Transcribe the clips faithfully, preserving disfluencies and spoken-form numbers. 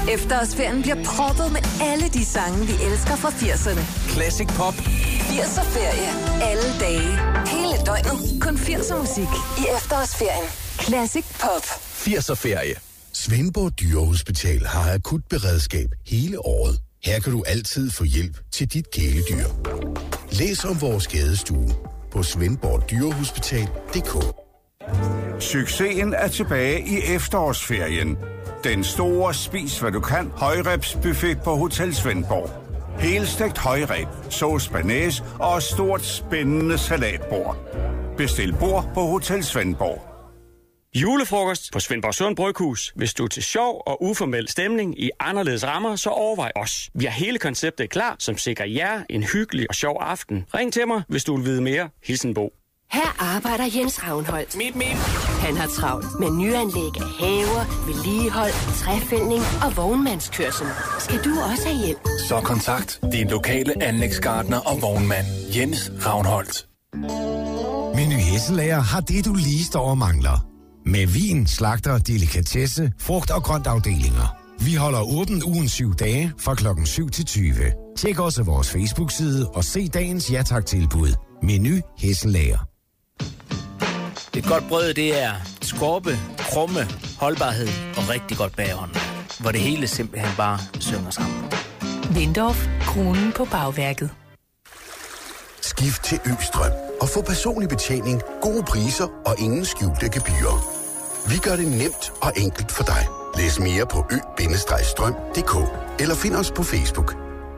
Efterårsferien bliver proppet med alle de sange, vi elsker fra firserne. Classic pop. firser-ferie. Alle dage. Hele døgnet. Kun firser musik i efterårsferien. Classic pop. firser-ferie. Svendborg Dyrehospital har akut beredskab hele året. Her kan du altid få hjælp til dit kæledyr. Læs om vores skadestue på svendborg dyrehospital punktum d k. Succesen er tilbage i efterårsferien. Den store spis, hvad du kan, højrebsbuffet på Hotel Svendborg. Helstegt højreb, sauce bearnaise og stort spændende salatbord. Bestil bord på Hotel Svendborg. Julefrokost på Svendborg Sund Bryghus. Hvis du er til sjov og uformel stemning i anderledes rammer, så overvej os. Vi har hele konceptet klar, som sikrer jer en hyggelig og sjov aften. Ring til mig, hvis du vil vide mere. Hilsen Bo. Her arbejder Jens Ravnholdt. Mit, mit. Han har travlt med nyanlæg af haver, vedligehold, træfældning og vognmandskørsel. Skal du også have hjælp? Så kontakt din lokale anlægsgartner og vognmand. Jens Ravnholdt. Meny Hesselager har det, du lige står og mangler. Med vin, slagter, delikatesse, frugt og grønt afdelinger. Vi holder åbent ugen syv dage fra klokken syv til tyve. Tjek også vores Facebook-side og se dagens ja tak-tilbud. Meny Hesselager. Et godt brød, det er skorpe, krumme, holdbarhed og rigtig godt bagånd. Hvor det hele simpelthen bare synger sammen. Lindorf, kronen på bagværket. Skift til Østrøm og få personlig betjening, gode priser og ingen skjulte gebyrer. Vi gør det nemt og enkelt for dig. Læs mere på ø bindestreg strøm punktum d k eller find os på Facebook.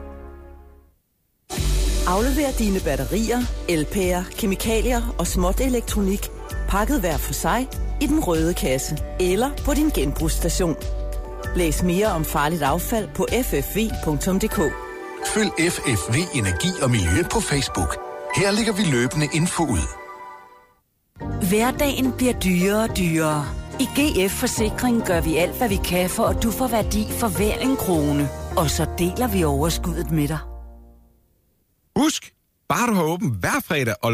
Aflever dine batterier, L P'er, kemikalier og småt elektronik pakket hver for sig i den røde kasse eller på din genbrugsstation. Læs mere om farligt affald på f f v punktum d k. Følg F F V Energi og Miljø på Facebook. Her lægger vi løbende info ud. Hverdagen bliver dyrere og dyrere. I G F Forsikring gør vi alt, hvad vi kan, for at du får værdi for hver en krone. Og så deler vi overskuddet med dig. Husk, bare du har åbent hver fredag og